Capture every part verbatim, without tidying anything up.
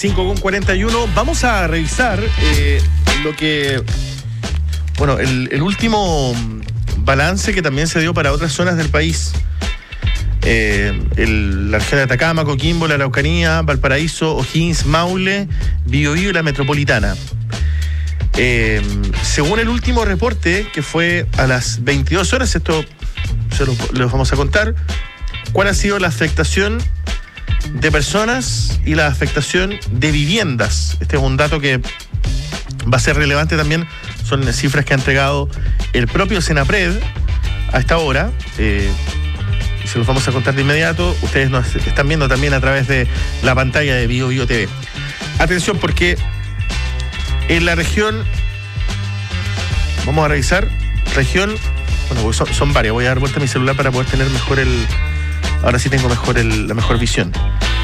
cinco con cuarenta y uno, vamos a revisar eh, lo que, bueno, el, el último balance que también se dio para otras zonas del país. Eh, el, la región de Atacama, Coquimbo, la Araucanía, Valparaíso, O'Higgins, Maule, Biobío y la Metropolitana. Eh, según el último reporte, que fue a las veintidós horas, esto se lo, les vamos a contar, cuál ha sido la afectación de personas y la afectación de viviendas. Este es un dato que va a ser relevante también, son cifras que ha entregado el propio Senapred a esta hora. Eh, se los vamos a contar de inmediato. Ustedes nos están viendo también a través de la pantalla de Bio Bio T V. Atención, porque en la región, vamos a revisar, región, bueno, son, son varias, voy a dar vuelta a mi celular para poder tener mejor el, ahora sí tengo mejor el, la mejor visión.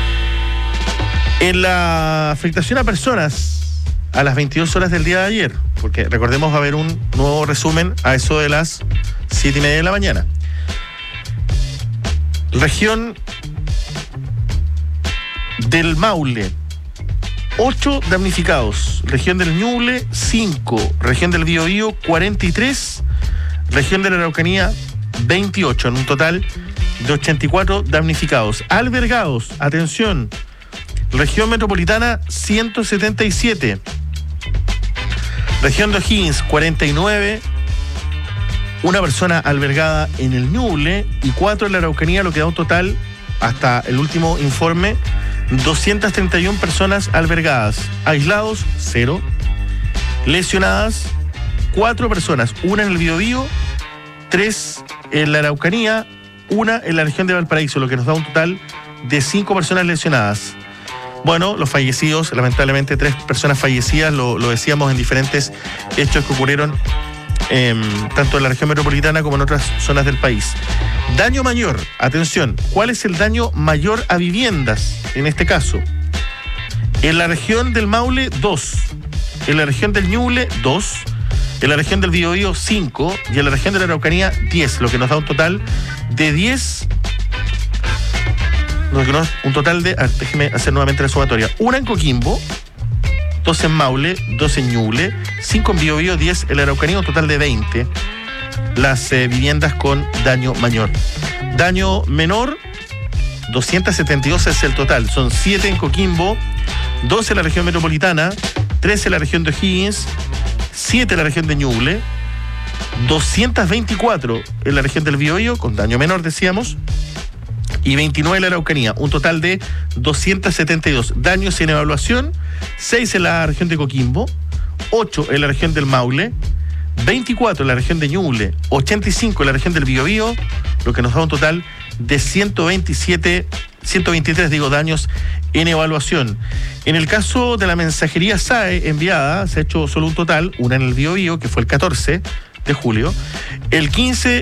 En la afectación a personas a las veintidós horas del día de ayer, porque recordemos va a haber un nuevo resumen a eso de las siete y media de la mañana. Región del Maule, ocho damnificados. Región del Ñuble, cinco. Región del Biobío, cuarenta y tres. Región de la Araucanía, veintiocho. En un total de ochenta y cuatro damnificados. Albergados, atención. Región metropolitana, ciento setenta y siete. Región de O'Higgins, cuarenta y nueve. Una persona albergada en el Ñuble y cuatro en la Araucanía, lo que da un total, hasta el último informe, doscientas treinta y una personas albergadas. Aislados, cero. Lesionadas, cuatro personas. Una en el Biobío, tres en la Araucanía, una en la región de Valparaíso, lo que nos da un total de cinco personas lesionadas. Bueno, los fallecidos, lamentablemente tres personas fallecidas, lo, lo decíamos en diferentes hechos que ocurrieron eh, tanto en la región metropolitana como en otras zonas del país. Daño mayor, atención, ¿cuál es el daño mayor a viviendas en este caso? En la región del Maule, dos. En la región del Ñuble, dos. En la región del Biobío, cinco. Y en la región de la Araucanía, diez, lo que nos da un total de diez. Un total de, ah, déjeme hacer nuevamente la sumatoria. Una en Coquimbo, dos en Maule, dos en Ñuble, cinco en Biobío, diez en la Araucanía, un total de veinte. Las eh, viviendas con daño mayor. Daño menor, doscientas setenta y dos es el total. Son siete en Coquimbo, dos en la región metropolitana, tres en la región de O'Higgins, siete en la región de Ñuble, doscientas veinticuatro en la región del Biobío, con daño menor decíamos, y veintinueve en la Araucanía, un total de doscientas setenta y dos. Daños en evaluación, seis en la región de Coquimbo, ocho en la región del Maule, veinticuatro en la región de Ñuble, ochenta y cinco en la región del Biobío, lo que nos da un total de ciento veintisiete, ciento veintitrés, digo, daños en evaluación. En el caso de la mensajería S A E enviada, se ha hecho solo un total, una en el Biobío, que fue el catorce de julio, el quince